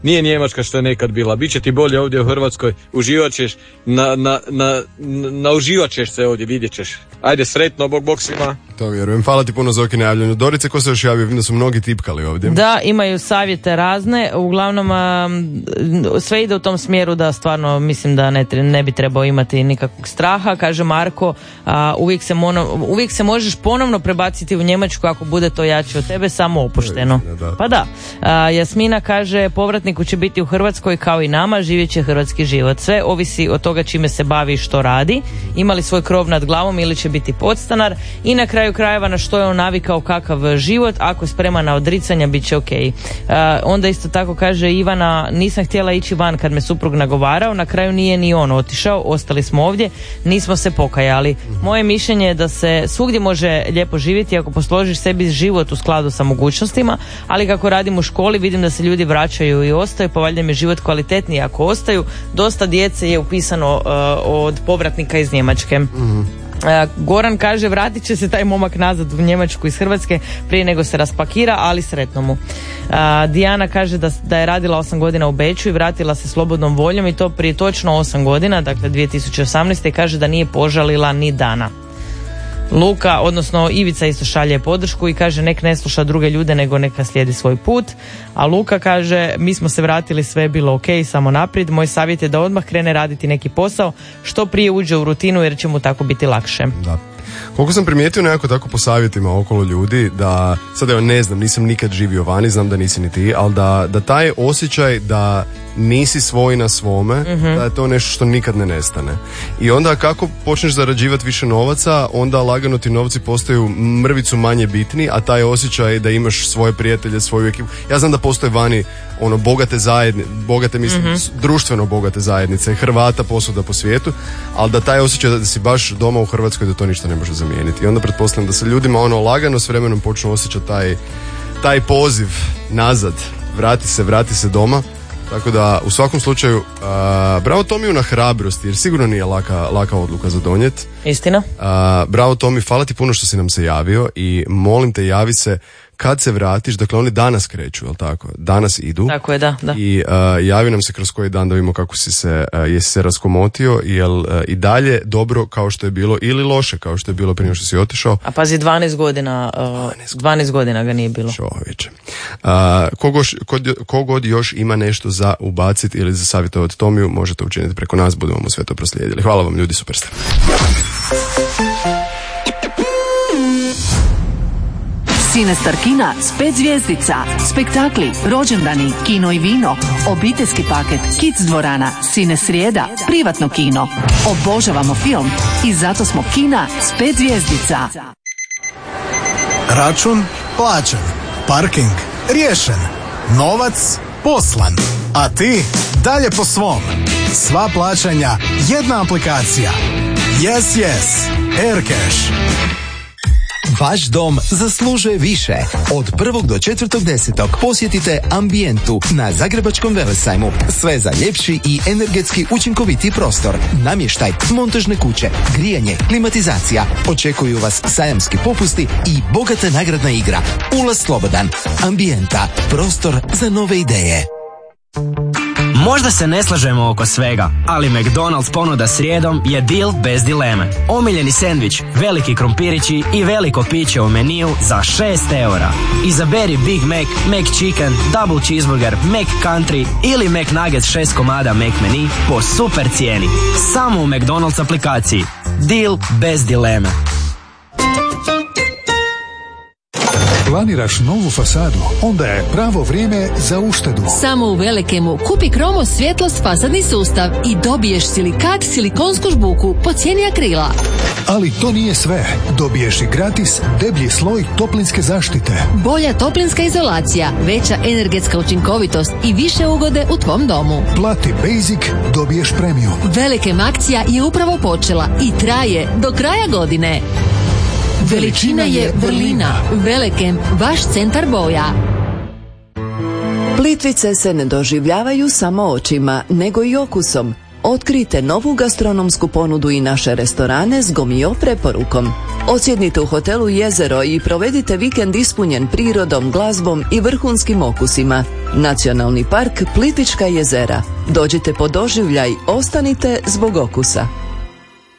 Nije Njemačka što je nekad bila. Biće ti bolje ovdje u Hrvatskoj, uživat ćeš, nauživat ćeš se ovdje, vidjet ćeš. Ajde, sretno, bog svima. To vjerujem. Hvala ti puno za na javljanju. Dorice, ko se još javio? Vidim da su mnogi tipkali ovdje. Da, imaju savjete razne. Uglavnom, sve ide u tom smjeru da mislim da ne bi trebao imati nikakvog straha. Kaže Marko, uvijek se možeš ponovno prebaciti u Njemačku ako bude to jače od tebe, samo opušteno. Pa da. Jasmina kaže, povratniku će biti u Hrvatskoj kao i nama, živjet će hrvatski život. Sve ovisi od toga čime se bavi i što radi. Ima li svoj krov nad glavom ili će biti podstanar i na kraju krajeva na što je on navikao, kakav život. Ako je spreman na odricanja, bit će ok. Onda isto tako kaže Ivana, nisam htjela ići van kad me suprug nagovarao, na kraju nije ni on otišao, ostali smo ovdje, nismo se pokajali. Moje mišljenje je da se svugdje može lijepo živjeti ako posložiš sebi život u skladu sa mogućnostima, ali kako radim u školi vidim da se ljudi vraćaju i ostaju, pa valjda mi je život kvalitetniji ako ostaju. Dosta djece je upisano od povratnika iz Njemačke. Goran kaže, vratit će se taj momak nazad u Njemačku iz Hrvatske prije nego se raspakira, ali sretno mu. Dijana kaže da je radila 8 godina u Beču i vratila se slobodnom voljom i to prije točno 8 godina, dakle 2018. i kaže da nije požalila ni dana. Luka, odnosno Ivica isto šalje podršku i kaže nek ne sluša druge ljude nego neka slijedi svoj put. A Luka kaže, mi smo se vratili, sve je bilo ok, samo naprijed. Moj savjet je da odmah krene raditi neki posao, što prije uđe u rutinu jer će mu tako biti lakše. Da. Koliko sam primijetio nekako tako po savjetima okolo ljudi, da sad evo ne znam, nisam nikad živio vani, znam da nisi ni ti, ali da taj osjećaj da nisi svoj na svome, da je to nešto što nikad ne nestane. I onda kako počneš zarađivati više novaca, onda lagano ti novci postaju mrvicu manje bitni, a taj osjećaj da imaš svoje prijatelje, svoju ekipu. Ja znam da postoje vani bogate mislim, društveno bogate zajednice, Hrvata posuda po svijetu, ali da taj osjećaj da si baš doma u Hrvatskoj, da to ništa ne može zamijeniti. I onda pretpostavljam da se ljudima lagano s vremenom počnu osjećati taj poziv nazad, vrati se doma. Tako da u svakom slučaju bravo Tomiju na hrabrosti, jer sigurno nije laka odluka za donijet. Istina. Bravo Tomi, hvala ti puno što si nam se javio i molim te, javi se kad se vratiš, dakle oni danas kreću, jel tako? Danas idu. Tako je, da. I javi nam se kroz koji dan da vidimo kako jesi se raskomotio, jel i dalje dobro kao što je bilo ili loše kao što je bilo prije što si otišao. A pazi, 12 godina ga nije bilo. Čovječe. Kogod još ima nešto za ubaciti ili za savjetovati Tomiju, možete učiniti preko nas, budemo mu sve to proslijedili. Hvala vam ljudi, super ste. Cinestar kina s 5 zvjezdica, spektakli, rođendani, kino i vino, obiteljski paket, kids dvorana, Cine srijeda, privatno kino. Obožavamo film i zato smo kina s 5 zvjezdica. Račun plaćen, parking riješen, novac poslan, a ti dalje po svom. Sva plaćanja, jedna aplikacija. Yes, Aircash. Vaš dom zaslužuje više. Od 1. do 4.10. posjetite Ambientu na Zagrebačkom Velesajmu. Sve za ljepši i energetski učinkoviti prostor. Namještaj, montažne kuće, grijanje, klimatizacija. Očekuju vas sajamski popusti i bogata nagradna igra. Ulaz slobodan. Ambijenta. Prostor za nove ideje. Možda se ne slažemo oko svega, ali McDonald's ponuda srijedom je deal bez dileme. Omiljeni sendvič, veliki krompirići i veliko piće u meniju za 6 eura. Izaberi Big Mac, McChicken, Double Cheeseburger, McCountry ili McNuggets 6 komada McMenu po super cijeni. Samo u McDonald's aplikaciji. Deal bez dileme. Planiraš novu fasadu? Onda je pravo vrijeme za uštedu. Samo u Velikemu kupi Kromo svjetlost fasadni sustav i dobiješ silikat silikonsku žbuku po cijeni akrila. Ali to nije sve. Dobiješ i gratis deblji sloj toplinske zaštite. Bolja toplinska izolacija, veća energetska učinkovitost i više ugode u tvom domu. Plati Basic, dobiješ premium. Velikem akcija je upravo počela i traje do kraja godine. Veličina je vrlina. Velikem, vaš centar boja. Plitvice se ne doživljavaju samo očima, nego i okusom. Otkrijte novu gastronomsku ponudu i naše restorane s Gomio preporukom. Odsjednite u hotelu Jezero i provedite vikend ispunjen prirodom, glazbom i vrhunskim okusima. Nacionalni park Plitvička jezera. Dođite po doživljaj, ostanite zbog okusa.